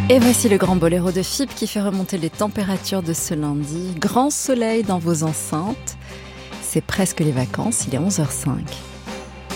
Et voici le grand boléro de FIP qui fait remonter les températures de ce lundi. Grand soleil dans vos enceintes. C'est presque les vacances, il est 11h05.